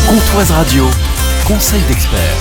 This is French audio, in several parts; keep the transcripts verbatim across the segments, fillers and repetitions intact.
Comtoise Radio, conseil d'expert.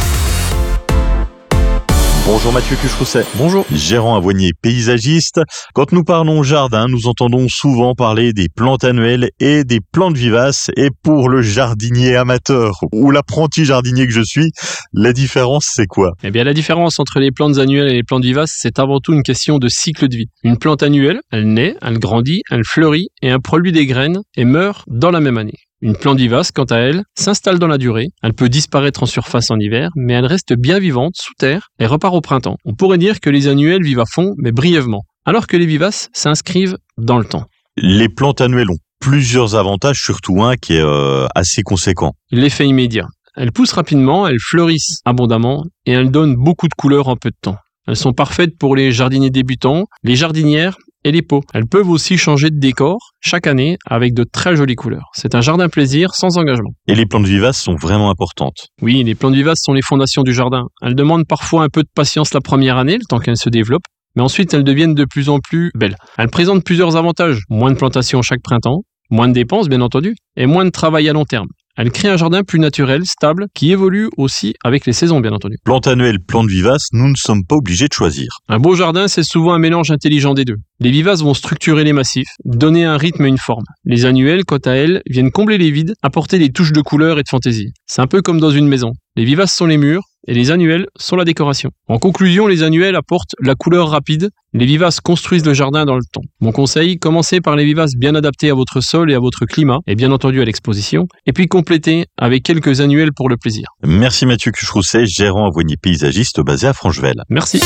Bonjour Mathieu Cucherousset. Bonjour. Gérant avoinier paysagiste. Quand nous parlons jardin, nous entendons souvent parler des plantes annuelles et des plantes vivaces. Et pour le jardinier amateur ou l'apprenti jardinier que je suis, la différence c'est quoi ? Eh bien, la différence entre les plantes annuelles et les plantes vivaces, c'est avant tout une question de cycle de vie. Une plante annuelle, elle naît, elle grandit, elle fleurit et elle produit des graines et meurt dans la même année. Une plante vivace, quant à elle, s'installe dans la durée, elle peut disparaître en surface en hiver, mais elle reste bien vivante sous terre et repart au printemps. On pourrait dire que les annuelles vivent à fond, mais brièvement, alors que les vivaces s'inscrivent dans le temps. Les plantes annuelles ont plusieurs avantages, surtout un qui est euh, assez conséquent. L'effet immédiat. Elles poussent rapidement, elles fleurissent abondamment et elles donnent beaucoup de couleurs en peu de temps. Elles sont parfaites pour les jardiniers débutants, les jardinières et les pots. Elles peuvent aussi changer de décor chaque année avec de très jolies couleurs. C'est un jardin plaisir sans engagement. Et les plantes vivaces sont vraiment importantes. Oui, les plantes vivaces sont les fondations du jardin. Elles demandent parfois un peu de patience la première année, le temps qu'elles se développent, mais ensuite elles deviennent de plus en plus belles. Elles présentent plusieurs avantages. Moins de plantations chaque printemps, moins de dépenses bien entendu, et moins de travail à long terme. Elle crée un jardin plus naturel, stable, qui évolue aussi avec les saisons, bien entendu. Plantes annuelles, plantes vivaces, nous ne sommes pas obligés de choisir. Un beau jardin, c'est souvent un mélange intelligent des deux. Les vivaces vont structurer les massifs, donner un rythme et une forme. Les annuelles, quant à elles, viennent combler les vides, apporter des touches de couleur et de fantaisie. C'est un peu comme dans une maison. Les vivaces sont les murs, et les annuelles sont la décoration. En conclusion, les annuelles apportent la couleur rapide, les vivaces construisent le jardin dans le temps. Mon conseil, commencez par les vivaces bien adaptées à votre sol et à votre climat, et bien entendu à l'exposition, et puis complétez avec quelques annuelles pour le plaisir. Merci Mathieu Cucherousset, gérant avoinier paysagiste basé à Franchevel. Merci.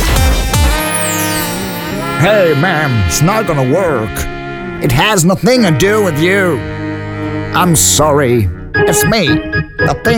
Hey, ma'am, it's not gonna work. It has nothing to do with you. I'm sorry. It's me. The thing